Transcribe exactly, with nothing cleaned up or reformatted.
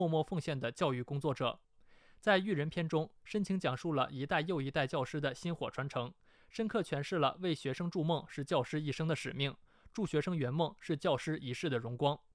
默默奉献的教育工作者。在育人篇中，深情讲述了一代又一代教师的薪火传承，深刻诠释了为学生筑梦是教师一生的使命，助学生圆梦是教师一世的荣光。